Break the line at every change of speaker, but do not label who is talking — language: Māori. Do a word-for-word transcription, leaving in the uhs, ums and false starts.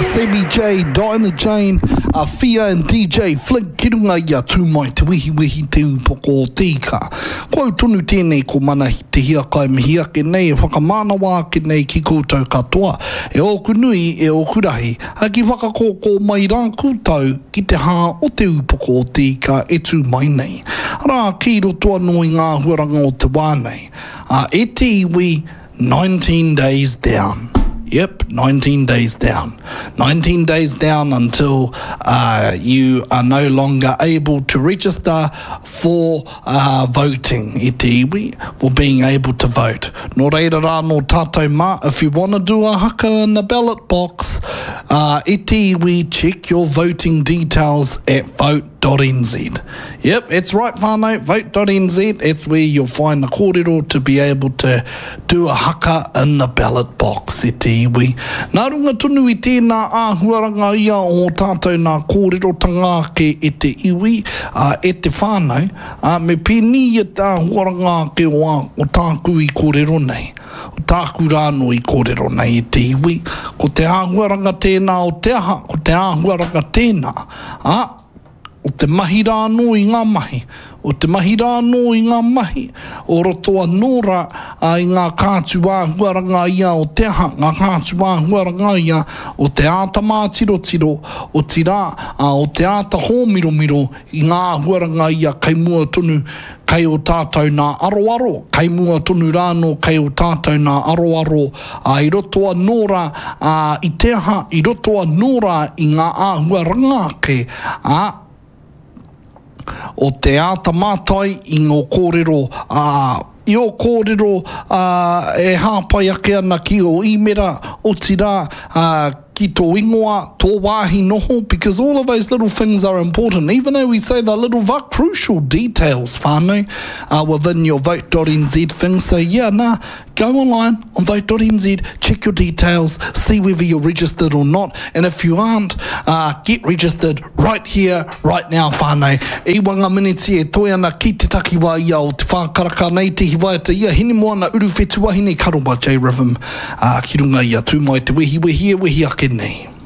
C B J, Dinah Jane, uh, Fia and D J Flink, ki runga ia tū mai te wihi wihi te upoko o tika. Kau tonu tēnei ko mana te hia kai mihia ke nei, e whakamānawa ke nei ki koutou katoa. E oku nui, e oku rahi, a ki whakakoko mai rā koutou ki te hā o te upoko o tika e tū mai nei. Rā ki roto anō i ngā huaranga o te wānei. Uh, e te iwi, nineteen days down. Yep, nineteen days down. nineteen days down until uh, you are no longer able to register for uh, voting, e te iwi, for being able to vote. Nō reira rā no tātou mā, if you want to do a haka in the ballot box, uh, e te iwi, check your voting details at vote dot n z. Yep, it's right, whānau, vote dot n z. It's where you'll find the kōrero to be able to do a haka in the ballot box, e te iwi. Nā runga tunu i tēnā āhuaranga ia o tātou nā kōrero tangāke e te iwi, uh, e te whānau, uh, me pēni e tā huaranga ke o, o tāku i kōrero nei. O tāku rāno i kōrero nei e te iwi. Ko te āhuaranga tēnā o te aha, ko te āhuaranga tēnā. Uh, o te mahi rāno i ngā mahi, o te mahi rāno i ngā mahi, o roto anōra uh, i ngā kātua huaranga ia o te aha, ngā kātua huaranga ia o te ātama tiro tiro, o tira, uh, o te āta hōmiro miro i ngā huaranga ia kei mua tonu, kei o tātou nā aroaro, kei mua tonu rāno, kei o tātou nā aroaro, uh, i roto anōra uh, i te aha, i roto anōra i ngā āhuaranga ke, a uh, o te āta mātai i ngō kōrero, uh, i o kōrero uh, e hāpai ake ana ki o imera, o tira, uh, ki tō ingoa, tō wāhi noho, because all of those little things are important, even though we say they're little but crucial details, whānau, uh, within your vote dot n z thing. So yeah, nah, go online on vote dot n z, check your details, see whether you're registered or not, and if you aren't, uh, get registered right here, right now, whānau. I wanga miniti e toi ana ki te takiwa ia o te whākaraka nei te hiwaita ia, hini moana uruwhetua hini karoba J Rhythm, uh, ki runga ia tū mai te wehi wehi e wehi ake nei.